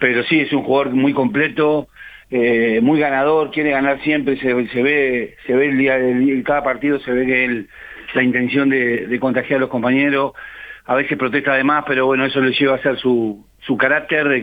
pero sí, es un jugador muy completo, muy ganador, quiere ganar siempre, se ve el día cada partido se ve que él, la intención de contagiar a los compañeros, a veces protesta de más, pero bueno, eso le lleva a ser su carácter,